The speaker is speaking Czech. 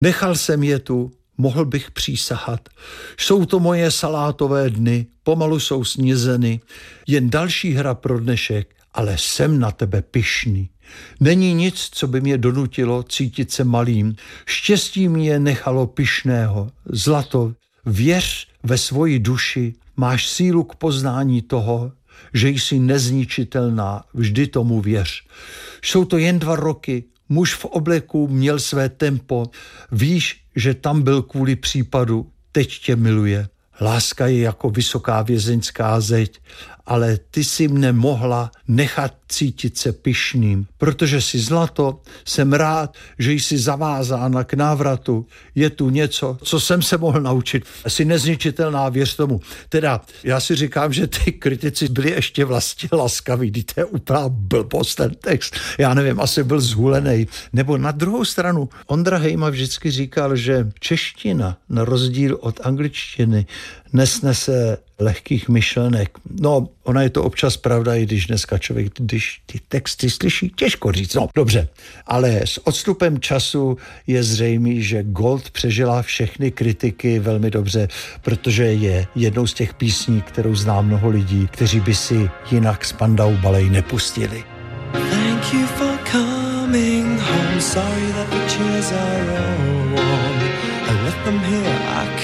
Nechal jsem je tu, mohl bych přísahat. Jsou to moje salátové dny, pomalu jsou snězeny, jen další hra pro dnešek, ale jsem na tebe pyšný. Není nic, co by mě donutilo cítit se malým. Štěstí mě nechalo pyšného. Zlato, věř ve svoji duši, máš sílu k poznání toho, že jsi nezničitelná, vždy tomu věř. Jsou to jen 2 roky, muž v obleku měl své tempo, víš, že tam byl kvůli případu, teď tě miluje. Láska je jako vysoká vězeňská zeď, ale ty si mne mohla nechat cítit se pyšným. Protože jsi zlato, jsem rád, že jsi zavázána k návratu. Je tu něco, co jsem se mohl naučit. Jsi nezničitelná, věř tomu. Teda, já si říkám, že ty kritici byli ještě vlastně laskaví. To je úplná blbost ten text. Já nevím, asi byl zhulenej. Nebo na druhou stranu, Ondra Hejma vždycky říkal, že čeština, na rozdíl od angličtiny, nesnese lehkých myšlenek. No, ona je to občas pravda, i když dneska člověk, když ty texty slyší, těžko říct. No, dobře. Ale s odstupem času je zřejmý, že Gold přežila všechny kritiky velmi dobře, protože je jednou z těch písní, kterou zná mnoho lidí, kteří by si jinak Spandau Ballet nepustili. Thank you for coming home. Sorry that the chairs are all warm. I left them here